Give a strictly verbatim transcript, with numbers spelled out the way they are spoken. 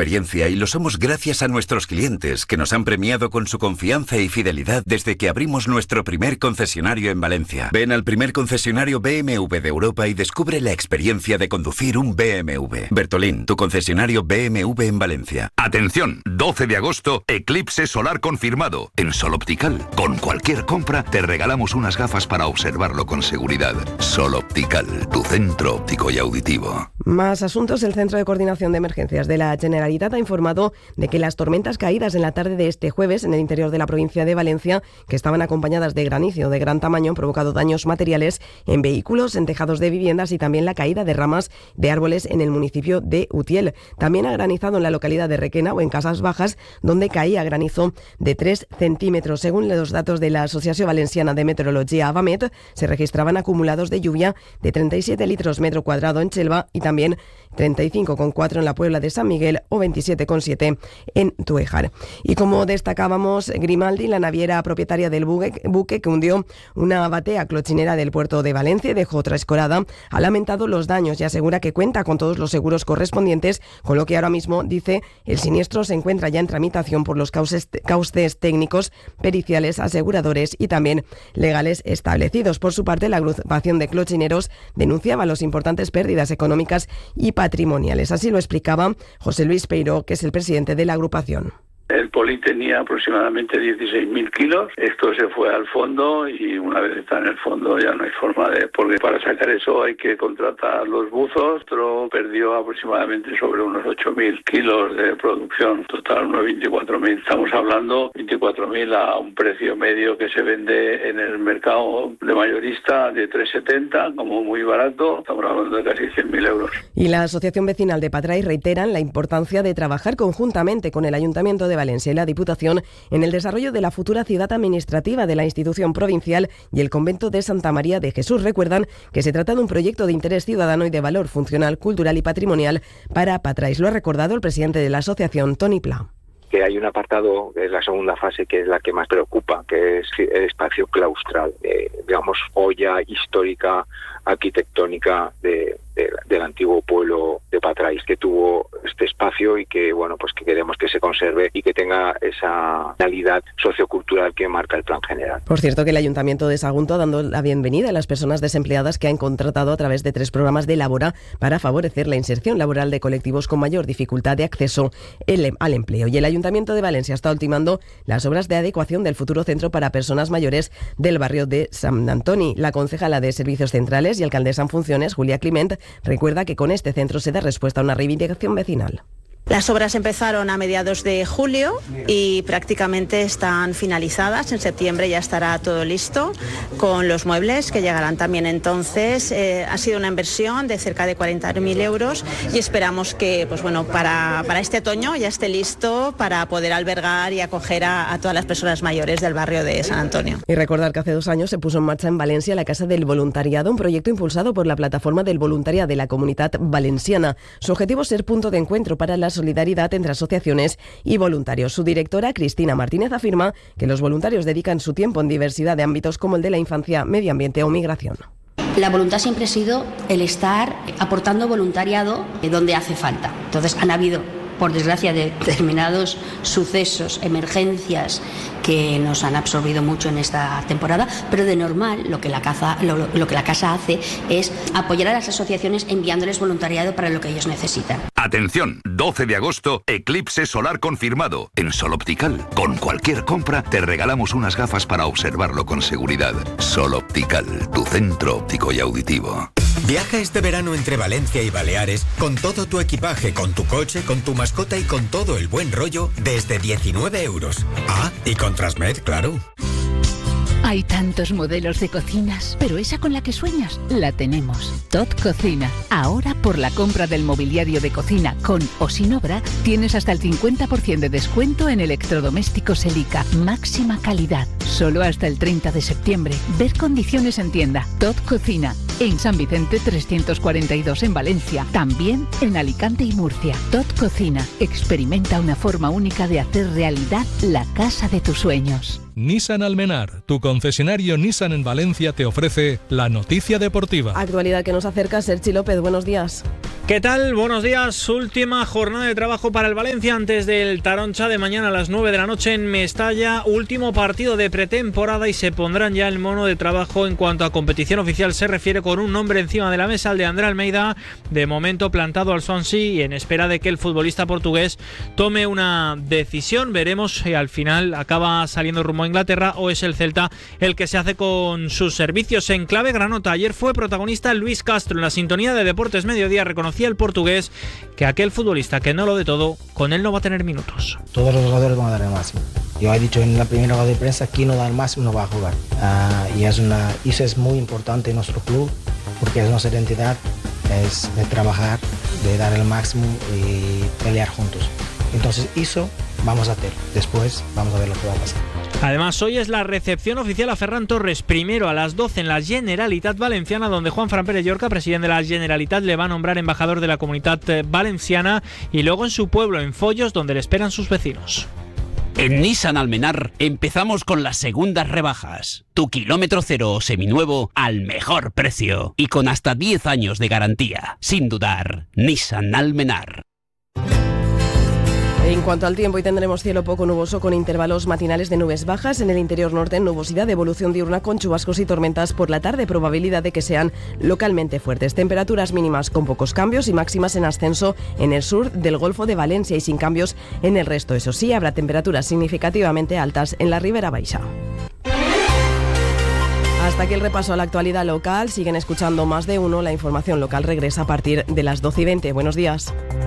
experiencia y lo somos gracias a nuestros clientes, que nos han premiado con su confianza y fidelidad desde que abrimos nuestro primer concesionario en Valencia. Ven al primer concesionario B M W de Europa y descubre la experiencia de conducir un B M W. Bertolín, tu concesionario B M W en Valencia. Atención, doce de agosto, eclipse solar confirmado. En Sol Optical, con cualquier compra, te regalamos unas gafas para observarlo con seguridad. Sol Optical, tu centro óptico y auditivo. Más asuntos. El Centro de Coordinación de Emergencias de la Generalitat ha informado de que las tormentas caídas en la tarde de este jueves en el interior de la provincia de Valencia, que estaban acompañadas de granizo de gran tamaño, han provocado daños materiales en vehículos, en tejados de viviendas y también la caída de ramas de árboles en el municipio de Utiel. También ha granizado en la localidad de Requena o en Casas Bajas, donde caía granizo de tres centímetros. Según los datos de la Asociación Valenciana de Meteorología, AVAMET, se registraban acumulados de lluvia de treinta y siete litros metro cuadrado en Chelva y también treinta y cinco coma cuatro en la Puebla de San Miguel o veintisiete coma siete en Tuéjar. Y como destacábamos, Grimaldi, la naviera propietaria del buque, buque que hundió una batea clochinera del puerto de Valencia y dejó otra escorada, ha lamentado los daños y asegura que cuenta con todos los seguros correspondientes, con lo que ahora mismo, dice, el siniestro se encuentra ya en tramitación por los cauces, cauces técnicos, periciales, aseguradores y también legales establecidos. Por su parte, la agrupación de clochineros denunciaba las importantes pérdidas económicas y patrimoniales. Así lo explicaba José Luis Peiró, que es el presidente de la agrupación. El poli tenía aproximadamente dieciséis mil kilos. Esto se fue al fondo y una vez está en el fondo ya no hay forma de... Porque para sacar eso hay que contratar los buzos. Otro perdió aproximadamente sobre unos ocho mil kilos de producción. Total, unos veinticuatro mil. Estamos hablando veinticuatro mil a un precio medio que se vende en el mercado de mayorista de tres setenta, como muy barato. Estamos hablando de casi cien mil euros. Y la Asociación Vecinal de Patrais reiteran la importancia de trabajar conjuntamente con el Ayuntamiento de Valencia y la Diputación en el desarrollo de la futura ciudad administrativa de la institución provincial y el convento de Santa María de Jesús. Recuerdan que se trata de un proyecto de interés ciudadano y de valor funcional, cultural y patrimonial para Patrais. Lo ha recordado el presidente de la asociación, Toni Pla. Que hay un apartado, que es la segunda fase, que es la que más preocupa, que es el espacio claustral, eh, digamos, joya histórica, arquitectónica de, de, del antiguo pueblo de Patrais, que tuvo este espacio y que, bueno, pues que queremos que se conserve y que tenga esa realidad sociocultural que marca el plan general. Por cierto, que el Ayuntamiento de Sagunto ha dado la bienvenida a las personas desempleadas que han contratado a través de tres programas de Labora para favorecer la inserción laboral de colectivos con mayor dificultad de acceso al empleo. Y el Ayuntamiento de Valencia está ultimando las obras de adecuación del futuro centro para personas mayores del barrio de San Antoni. La concejala de Servicios Centrales y alcaldesa en funciones, Julia Climent, recuerda que con este centro se da respuesta a una reivindicación vecinal. Las obras empezaron a mediados de julio y prácticamente están finalizadas. En septiembre ya estará todo listo con los muebles que llegarán también entonces. Eh, ha sido una inversión de cerca de cuarenta mil euros y esperamos que pues bueno, para, para este otoño ya esté listo para poder albergar y acoger a, a todas las personas mayores del barrio de San Antonio. Y recordar que hace dos años se puso en marcha en Valencia la Casa del Voluntariado, un proyecto impulsado por la Plataforma del Voluntariado de la Comunitat Valenciana. Su objetivo es ser punto de encuentro para las solidaridad entre asociaciones y voluntarios. Su directora, Cristina Martínez, afirma que los voluntarios dedican su tiempo en diversidad de ámbitos como el de la infancia, medio ambiente o migración. La voluntad siempre ha sido el estar aportando voluntariado donde hace falta. Entonces han habido, por desgracia, determinados sucesos, emergencias que nos han absorbido mucho en esta temporada, pero de normal lo que la casa, lo, lo que la casa hace es apoyar a las asociaciones enviándoles voluntariado para lo que ellos necesitan. Atención, doce de agosto, eclipse solar confirmado. En Sol Optical, con cualquier compra, te regalamos unas gafas para observarlo con seguridad. Sol Optical, tu centro óptico y auditivo. Viaja este verano entre Valencia y Baleares con todo tu equipaje, con tu coche, con tu mascota y con todo el buen rollo desde diecinueve euros. Ah, y con Transmed, claro. Hay tantos modelos de cocinas, pero esa con la que sueñas, la tenemos. Tot Cocina. Ahora, por la compra del mobiliario de cocina con o sin obra, tienes hasta el cincuenta por ciento de descuento en electrodomésticos Elica. Máxima calidad. Solo hasta el treinta de septiembre. Ver condiciones en tienda. Tot Cocina. En San Vicente trescientos cuarenta y dos en Valencia. También en Alicante y Murcia. Tot Cocina. Experimenta una forma única de hacer realidad la casa de tus sueños. Nissan Almenar, tu concesionario Nissan en Valencia, te ofrece la noticia deportiva. Actualidad que nos acerca Sergi López, buenos días. ¿Qué tal? Buenos días. Última jornada de trabajo para el Valencia antes del Taroncha de mañana a las nueve de la noche en Mestalla. Último partido de pretemporada y se pondrán ya el mono de trabajo en cuanto a competición oficial se refiere, con un nombre encima de la mesa, el de André Almeida, de momento plantado al Swansea y en espera de que el futbolista portugués tome una decisión. Veremos si al final acaba saliendo rumbo a Inglaterra o es el Celta el que se hace con sus servicios. En clave granota, ayer fue protagonista Luis Castro en la sintonía de Deportes Mediodía. Reconocía el portugués que aquel futbolista que no lo de todo, con él no va a tener minutos. Todos los jugadores van a dar el máximo. Yo he dicho en la primera rueda de prensa, quien no da el máximo no va a jugar. Uh, y es una, eso es muy importante en nuestro club, porque es nuestra identidad, es de trabajar, de dar el máximo y pelear juntos. Entonces eso vamos a hacer. Después vamos a ver lo que va a pasar. Además, hoy es la recepción oficial a Ferran Torres. Primero a las doce en la Generalitat Valenciana, donde Juan Fran Pérez Llorca, presidente de la Generalitat, le va a nombrar embajador de la Comunitat Valenciana, y luego en su pueblo, en Follos, donde le esperan sus vecinos. En Nissan Almenar empezamos con las segundas rebajas. Tu kilómetro cero o seminuevo al mejor precio y con hasta diez años de garantía. Sin dudar, Nissan Almenar. En cuanto al tiempo, hoy tendremos cielo poco nuboso con intervalos matinales de nubes bajas. En el interior norte, nubosidad de evolución diurna con chubascos y tormentas por la tarde, probabilidad de que sean localmente fuertes. Temperaturas mínimas con pocos cambios y máximas en ascenso en el sur del Golfo de Valencia y sin cambios en el resto. Eso sí, habrá temperaturas significativamente altas en la Ribera Baixa. Hasta aquí el repaso a la actualidad local. Siguen escuchando Más de Uno. La información local regresa a partir de las doce y veinte. Buenos días.